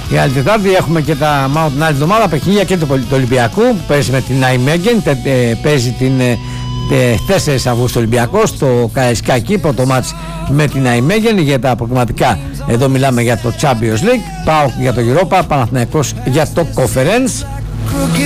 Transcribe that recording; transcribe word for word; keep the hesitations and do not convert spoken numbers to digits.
Η άλλη Τετάρτη έχουμε και τα μάλλον την άλλη εβδομάδα παιχνίδια και του Ολυμπιακού που παίζει με την Ναϊμέγεν, παίζει την τέσσερις Αυγούστου Ολυμπιακός στο Καραϊσκάκι, πρώτο μάτς με την Ναϊμέγεν για τα προγραμματικά. Εδώ μιλάμε για το Champions League, ΠΑΟΚ για το Europa, Παναθηναϊκός για το Conference.